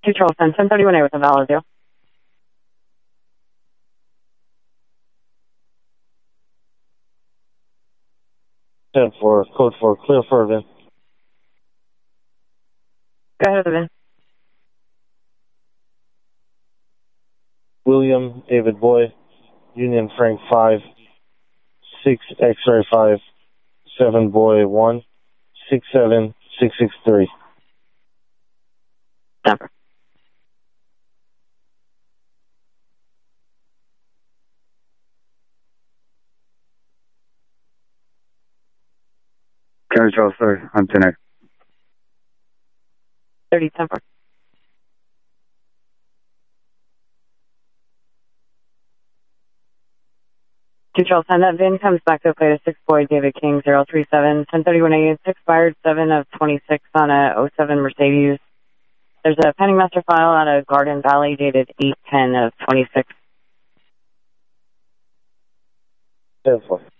2 Charles 10, 1031A with a valid deal. Code 4, clear for event. Go ahead with the VIN. William David Boy, Union Frank 5, 6 X-ray 5, 7 Boy 1, 67663. Number. County Charles 30, I'm 10X. 30 10 4. Two Charles 10, that VIN comes back to plate of 6 Boy David King 037, 1031A. It's expired 7 of 26 on a 07 Mercedes. There's a pending master file out of Garden Valley dated 8/10 of 26. 10-4.